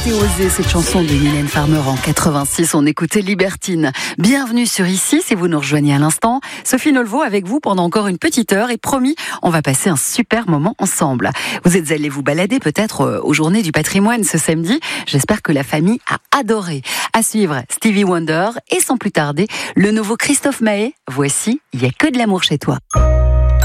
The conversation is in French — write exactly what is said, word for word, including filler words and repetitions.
été osée cette chanson de Mylène Farmer en quatre-vingt-six. On écoutait Libertine. Bienvenue sur Ici, si vous nous rejoignez à l'instant. Sophie Nolveau avec vous pendant encore une petite heure et promis, on va passer un super moment ensemble. Vous êtes allés vous balader peut-être aux Journées du patrimoine ce samedi. J'espère que la famille a adoré. À suivre, Stevie Wonder et sans plus tarder, le nouveau Christophe Maé. Voici, il y a que de l'amour chez toi.